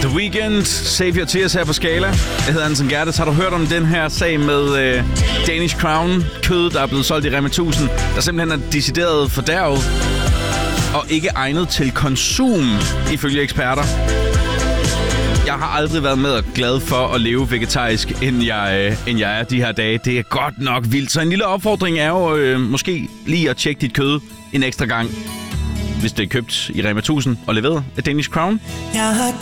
The Weeknd, Save Your Tears her på Skala. Jeg hedder Anton Gerdes. Har du hørt om den her sag med Danish Crown? Kød, der er blevet solgt i Rema 1000, der simpelthen er decideret fordærvet og ikke egnet til konsum, ifølge eksperter. Jeg har aldrig været med glad for at leve vegetarisk, end jeg er de her dage. Det er godt nok vildt. Så en lille opfordring er jo måske lige at tjekke dit kød en ekstra gang, hvis det er købt i Rema 1000 og leveret af Danish Crown.